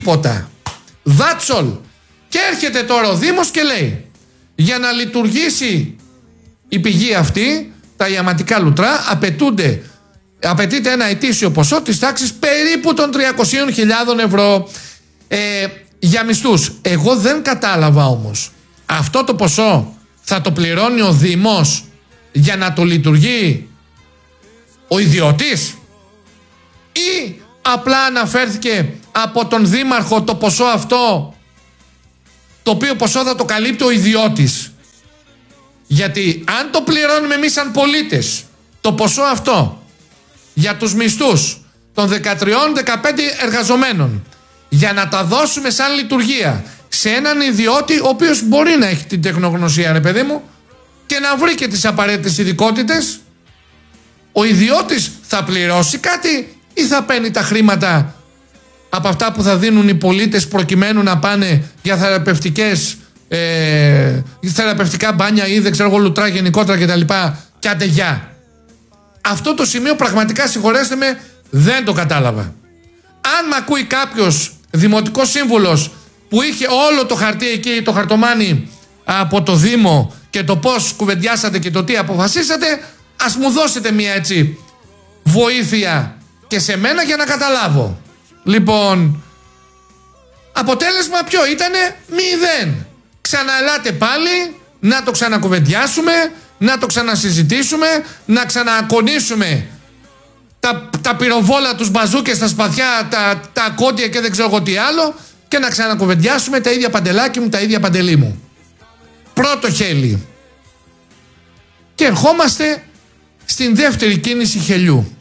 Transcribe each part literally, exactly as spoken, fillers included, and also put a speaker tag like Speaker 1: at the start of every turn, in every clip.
Speaker 1: τίποτα. That's all. Και έρχεται τώρα ο Δήμος και λέει, για να λειτουργήσει η πηγή αυτή, τα ιαματικά λουτρά, απαιτούνται, απαιτείται ένα ετήσιο ποσό της τάξης περίπου των τριακόσιες χιλιάδες ευρώ ε, για μισθούς. Εγώ δεν κατάλαβα όμως, αυτό το ποσό θα το πληρώνει ο Δήμος για να το λειτουργεί ο ιδιώτης, ή απλά αναφέρθηκε από τον Δήμαρχο το ποσό αυτό, το οποίο ποσό θα το καλύπτει ο ιδιώτης? Γιατί αν το πληρώνουμε εμείς σαν πολίτες το ποσό αυτό για τους μισθούς των δεκατρία δεκαπέντε εργαζομένων, για να τα δώσουμε σαν λειτουργία σε έναν ιδιώτη ο οποίος μπορεί να έχει την τεχνογνωσία, ρε παιδί μου, και να βρει και τις απαραίτητες ειδικότητες, ο ιδιώτης θα πληρώσει κάτι ή θα παίρνει τα χρήματα από αυτά που θα δίνουν οι πολίτες προκειμένου να πάνε για θεραπευτικές, ε, θεραπευτικά μπάνια ή δεν ξέρω εγώ λουτρά γενικότερα κτλ. Και άντε γεια. Αυτό το σημείο πραγματικά, συγχωρέστε με, δεν το κατάλαβα. Αν μ' ακούει κάποιος δημοτικός σύμβουλος που είχε όλο το χαρτί εκεί, το χαρτομάνι από το Δήμο και το πώς κουβεντιάσατε και το τι αποφασίσατε, ας μου δώσετε μια έτσι βοήθεια και σε μένα για να καταλάβω. Λοιπόν, αποτέλεσμα ποιο ήτανε? Μηδέν. Ξαναελάτε πάλι να το ξανακουβεντιάσουμε, να το ξανασυζητήσουμε, να ξανακονίσουμε τα, τα πυροβόλα, τους μπαζούκες, τα σπαθιά, τα, τα κόντια και δεν ξέρω εγώ τι άλλο, και να ξανακουβεντιάσουμε τα ίδια παντελάκι μου, τα ίδια παντελή μου. Πρώτο χέλι. Και ερχόμαστε στην δεύτερη κίνηση χελιού.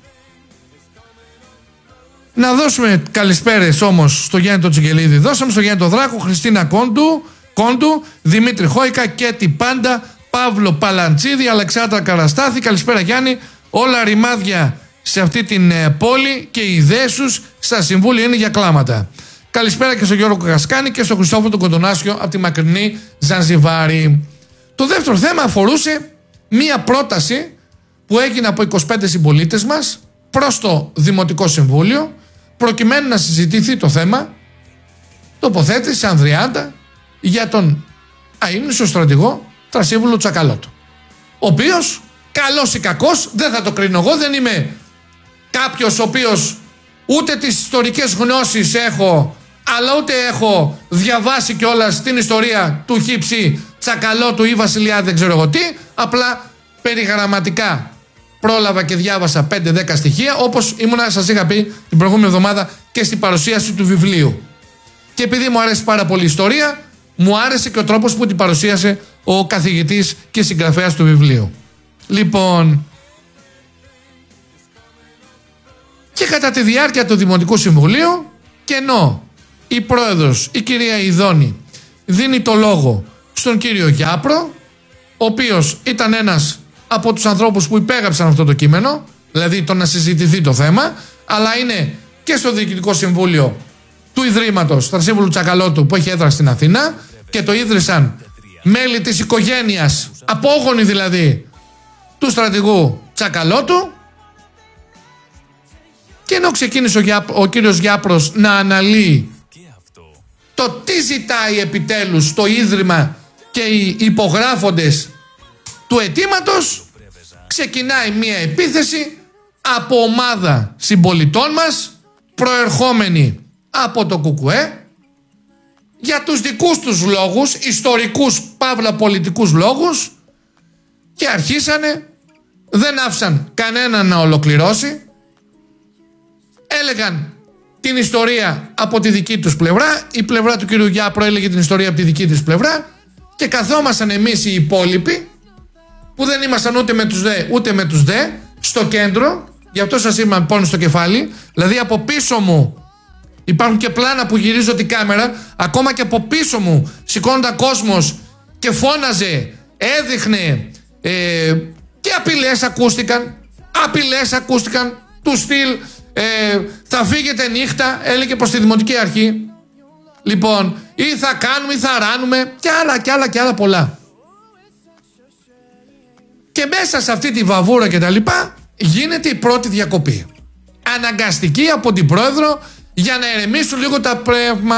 Speaker 1: Να δώσουμε καλησπέρες όμως στο Γιάννη τον Τσιγκελίδη. Δώσαμε στο Γιάννη τον Δράκο, Χριστίνα Κόντου, Κόντου, Δημήτρη Χόικα, Κέτη Πάντα, Παύλο Παλαντσίδη, Αλεξάνδρα Καραστάθη. Καλησπέρα Γιάννη. Όλα ρημάδια σε αυτή την ε, πόλη και οι ιδέες τους στα συμβούλια είναι για κλάματα. Καλησπέρα και στον Γιώργο Κασκάνη και στον Χριστόφο τον Κοντονάσιο από τη μακρινή Ζανζιβάρη. Το δεύτερο θέμα αφορούσε μία πρόταση που έγινε από είκοσι πέντε συμπολίτες μας προς το Δημοτικό Συμβούλιο, προκειμένου να συζητηθεί το θέμα τοποθέτηση Ανδριάντα για τον αείμνησο στρατηγό Τρασίβουλο Τσακαλώτο, ο οποίος, καλός ή κακός, δεν θα το κρίνω εγώ, δεν είμαι κάποιος ο οποίος ούτε τις ιστορικές γνώσεις έχω, αλλά ούτε έχω διαβάσει κιόλας την ιστορία του Χίψη Τσακαλώτου ή Βασιλιά δεν ξέρω εγώ τι, απλά περιγραμματικά πρόλαβα και διάβασα πέντε δέκα στοιχεία, όπως ήμουνα, σας είχα πει την προηγούμενη εβδομάδα και στην παρουσίαση του βιβλίου. Και επειδή μου αρέσει πάρα πολύ η ιστορία, μου άρεσε και ο τρόπος που την παρουσίασε ο καθηγητής και συγγραφέας του βιβλίου. Λοιπόν, και κατά τη διάρκεια του Δημοτικού Συμβουλίου, και ενώ η πρόεδρος, η κυρία Ιδώνη, δίνει το λόγο στον κύριο Γιάπρο, ο οποίος ήταν ένας από τους ανθρώπους που υπέγραψαν αυτό το κείμενο, δηλαδή το να συζητηθεί το θέμα, αλλά είναι και στο Διοικητικό Συμβούλιο του Ιδρύματος Τρασίβουλου Τσακαλώτου που έχει έδρα στην Αθήνα, και το ίδρυσαν μέλη της οικογένειας, απόγονοι δηλαδή, του στρατηγού Τσακαλώτου. Και ενώ ξεκίνησε ο, Γιά, ο κύριος Γιάπρος να αναλύει το τι ζητάει επιτέλους το Ίδρυμα και οι υπογράφοντες του αιτήματος, ξεκινάει μια επίθεση από ομάδα συμπολιτών μας προερχόμενη από το ΚΚΕ για τους δικούς τους λόγους, ιστορικούς παύλα πολιτικούς λόγους, και αρχίσανε, δεν άφησαν κανέναν να ολοκληρώσει, έλεγαν την ιστορία από τη δική τους πλευρά, η πλευρά του κύριου Γιάπρο έλεγε την ιστορία από τη δική της πλευρά, και καθόμασταν εμείς οι υπόλοιποι που δεν ήμασταν ούτε με τους δε ούτε με τους δε στο κέντρο. Γι' αυτό σας είπα πάνω στο κεφάλι, δηλαδή από πίσω μου υπάρχουν και πλάνα που γυρίζω την κάμερα, ακόμα και από πίσω μου σηκώνονταν κόσμος και φώναζε, έδειχνε ε, και απειλές ακούστηκαν, απειλές ακούστηκαν του στυλ ε, θα φύγετε νύχτα, έλεγε προς τη Δημοτική Αρχή, λοιπόν, ή θα κάνουμε ή θα ράνουμε, και άλλα και άλλα και άλλα πολλά. Και μέσα σε αυτή τη βαβούρα και τα λοιπά γίνεται η πρώτη διακοπή, αναγκαστική από την πρόεδρο, για να ερεμήσουν λίγο τα πνεύμα.